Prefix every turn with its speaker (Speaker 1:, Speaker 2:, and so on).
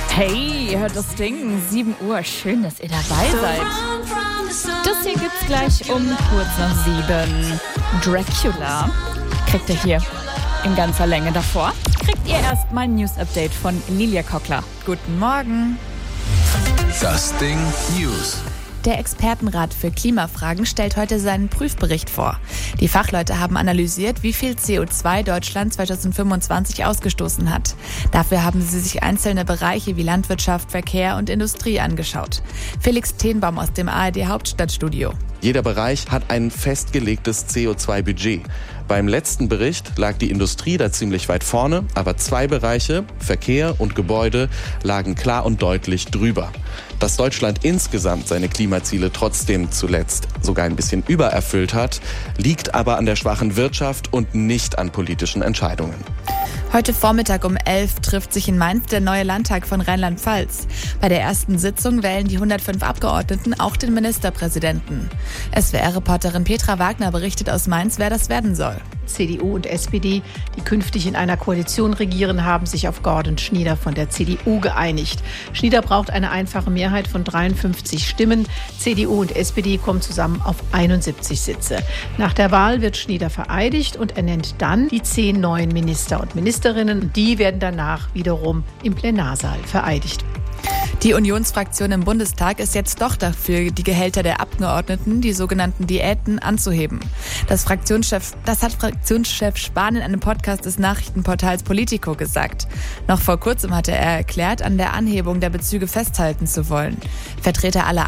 Speaker 1: Hey, ihr hört das Ding, 7 Uhr, schön, dass ihr dabei seid. Das hier gibt's gleich um kurz nach 7. Dracula kriegt ihr hier in ganzer Länge. Davor kriegt ihr erstmal ein News-Update von Lilia Kockler. Guten Morgen.
Speaker 2: Das Ding News.
Speaker 1: Der Expertenrat für Klimafragen stellt heute seinen Prüfbericht vor. Die Fachleute haben analysiert, wie viel CO2 Deutschland 2025 ausgestoßen hat. Dafür haben sie sich einzelne Bereiche wie Landwirtschaft, Verkehr und Industrie angeschaut. Felix Tenbaum aus dem ARD Hauptstadtstudio.
Speaker 3: Jeder Bereich hat ein festgelegtes CO2-Budget. Beim letzten Bericht lag die Industrie da ziemlich weit vorne, aber 2 Bereiche, Verkehr und Gebäude, lagen klar und deutlich drüber. Dass Deutschland insgesamt seine Klimaziele trotzdem zuletzt sogar ein bisschen übererfüllt hat, liegt aber an der schwachen Wirtschaft und nicht an politischen Entscheidungen.
Speaker 1: Heute Vormittag um 11 trifft sich in Mainz der neue Landtag von Rheinland-Pfalz. Bei der ersten Sitzung wählen die 105 Abgeordneten auch den Ministerpräsidenten. SWR-Reporterin Petra Wagner berichtet aus Mainz, wer das werden soll.
Speaker 4: CDU und SPD, die künftig in einer Koalition regieren, haben sich auf Gordon Schnieder von der CDU geeinigt. Schnieder braucht eine einfache Mehrheit von 53 Stimmen. CDU und SPD kommen zusammen auf 71 Sitze. Nach der Wahl wird Schnieder vereidigt und ernennt dann die 10 neuen Minister und Ministerinnen. Die werden danach wiederum im Plenarsaal vereidigt.
Speaker 1: Die Unionsfraktion im Bundestag ist jetzt doch dafür, die Gehälter der Abgeordneten, die sogenannten Diäten, anzuheben. Das hat Fraktionschef Spahn in einem Podcast des Nachrichtenportals Politico gesagt. Noch vor kurzem hatte er erklärt, an der Anhebung der Bezüge festhalten zu wollen. Vertreter aller